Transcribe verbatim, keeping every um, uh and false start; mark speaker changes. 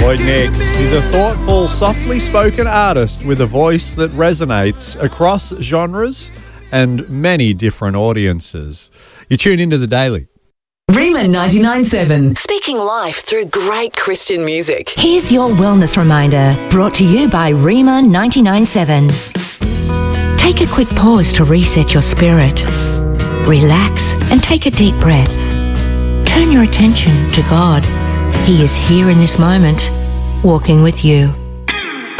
Speaker 1: Lloyd Nix. He's a thoughtful, softly spoken artist with a voice that resonates across genres and many different audiences. You tune into The Daily.
Speaker 2: Rima ninety-nine point seven.
Speaker 3: Speaking life through great Christian music.
Speaker 4: Here's your wellness reminder, brought to you by Rima ninety-nine point seven. Take a quick pause to reset your spirit. Relax and take a deep breath. Turn your attention to God. He is here in this moment, walking with you.